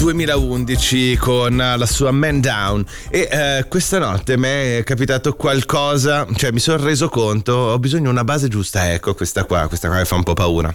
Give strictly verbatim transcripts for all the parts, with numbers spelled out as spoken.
duemilaundici con la sua Man Down e eh, questa notte mi è capitato qualcosa, cioè mi sono reso conto, ho bisogno di una base giusta, ecco questa qua, questa qua mi fa un po' paura.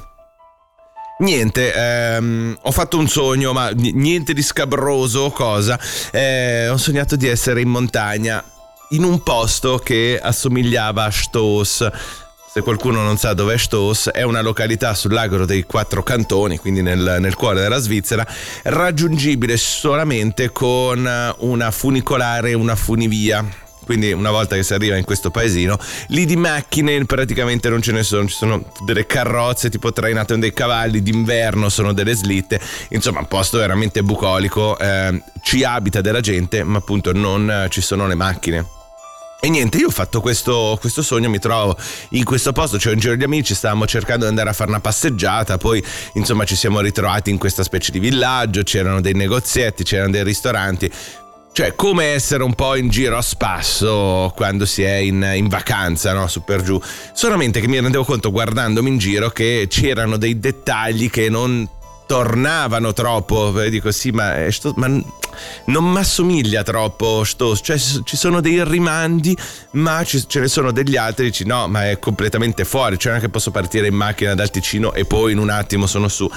Niente, ehm, ho fatto un sogno, ma niente di scabroso, cosa, eh, ho sognato di essere in montagna in un posto che assomigliava a Stoos. Se qualcuno non sa dov'è Stoos, è una località sul lago dei Quattro Cantoni, quindi nel, nel cuore della Svizzera, raggiungibile solamente con una funicolare e una funivia. Quindi una volta che si arriva in questo paesino, lì di macchine praticamente non ce ne sono, ci sono delle carrozze tipo trainate con dei cavalli, d'inverno sono delle slitte, insomma un posto veramente bucolico, eh, ci abita della gente ma appunto non ci sono le macchine. E niente, io ho fatto questo, questo sogno, mi trovo in questo posto, cioè in giro di amici, stavamo cercando di andare a fare una passeggiata, poi insomma ci siamo ritrovati in questa specie di villaggio, c'erano dei negozietti, c'erano dei ristoranti, cioè come essere un po' in giro a spasso quando si è in, in vacanza, no? Su per giù, solamente che mi rendevo conto guardandomi in giro che c'erano dei dettagli che non tornavano troppo, e dico sì ma, è sto, ma non mi assomiglia troppo sto, cioè ci sono dei rimandi ma ci, ce ne sono degli altri, dici no ma è completamente fuori, cioè non è che posso partire in macchina dal Ticino e poi in un attimo sono su.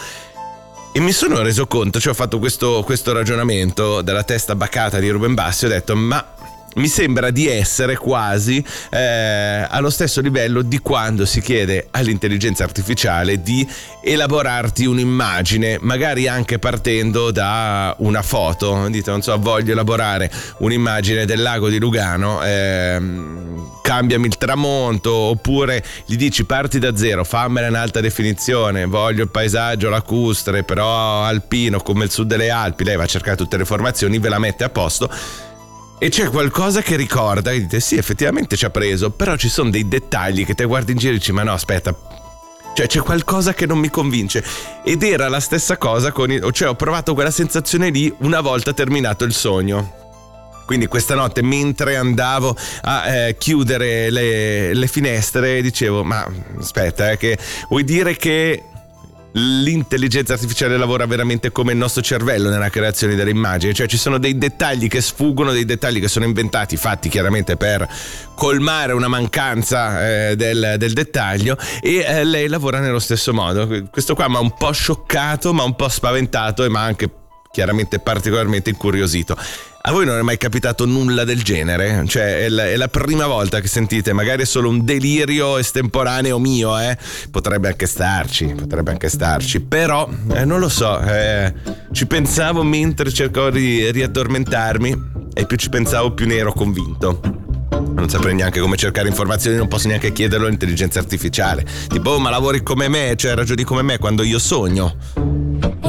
E mi sono reso conto, cioè ho fatto questo, questo ragionamento dalla testa bacata di Ruben Bassi, ho detto ma mi sembra di essere quasi eh, allo stesso livello di quando si chiede all'intelligenza artificiale di elaborarti un'immagine, magari anche partendo da una foto. Dite, non so, voglio elaborare un'immagine del lago di Lugano, ehm, cambiami il tramonto, oppure gli dici parti da zero, fammela in alta definizione, voglio il paesaggio lacustre però alpino come il sud delle Alpi, lei va a cercare tutte le informazioni, ve la mette a posto. E c'è qualcosa che ricorda, e dite sì effettivamente ci ha preso, però ci sono dei dettagli che te guardi in giro e dici ma no aspetta, cioè c'è qualcosa che non mi convince. Ed era la stessa cosa con il, cioè ho provato quella sensazione lì una volta terminato il sogno. Quindi questa notte mentre andavo a eh, chiudere le, le finestre dicevo ma aspetta, eh, che vuoi dire che l'intelligenza artificiale lavora veramente come il nostro cervello nella creazione delle immagini, cioè ci sono dei dettagli che sfuggono, dei dettagli che sono inventati, fatti chiaramente per colmare una mancanza eh, del, del dettaglio, e eh, lei lavora nello stesso modo. Questo qua mi ha un po' scioccato, ma un po' spaventato e mi ha anche chiaramente particolarmente incuriosito. A voi non è mai capitato nulla del genere? Cioè è la, è la prima volta che sentite, magari è solo un delirio estemporaneo mio, eh? Potrebbe anche starci, potrebbe anche starci, però eh, non lo so, eh, ci pensavo mentre cercavo di riaddormentarmi e più ci pensavo più ne ero convinto. Non saprei neanche come cercare informazioni, non posso neanche chiederlo all'intelligenza artificiale. Tipo, oh, ma lavori come me, cioè ragioni come me quando io sogno.